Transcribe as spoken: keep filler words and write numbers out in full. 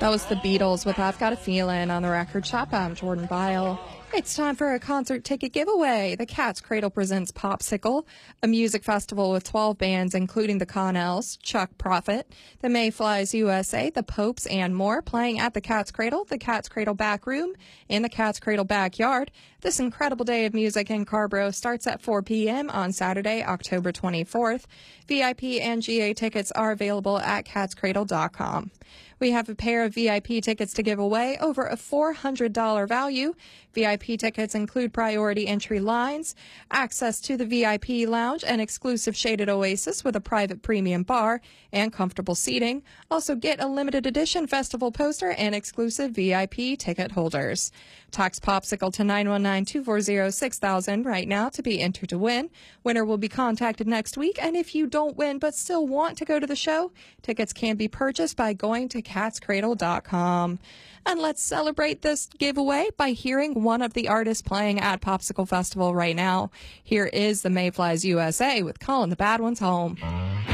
That was the Beatles with I've Got a Feeling on the record shop. I'm Jordan Bile. It's time for a concert ticket giveaway. The Cat's Cradle presents Popsicle, a music festival with twelve bands, including the Connells, Chuck Prophet, the Mayflies U S A, the Popes, and more, playing at the Cat's Cradle, the Cat's Cradle Back Room, and the Cat's Cradle Backyard. This incredible day of music in Carborough starts at four p.m. on Saturday, October twenty-fourth. V I P and G A tickets are available at cats cradle dot com. We have a pair of V I P tickets to give away, over a four hundred dollars value. V I P tickets include priority entry lines, access to the V I P lounge, an exclusive shaded oasis with a private premium bar, and comfortable seating. Also get a limited edition festival poster and exclusive V I P ticket holders. Text Popsicle to nine one nine, two four zero, six thousand right now to be entered to win. Winner will be contacted next week, and if you don't win but still want to go to the show, tickets can be purchased by going to cats cradle dot com. And let's celebrate this giveaway by hearing one of the artists playing at Popsicle Festival right now. Here is the Mayflies U S A with Calling the Bad Ones Home.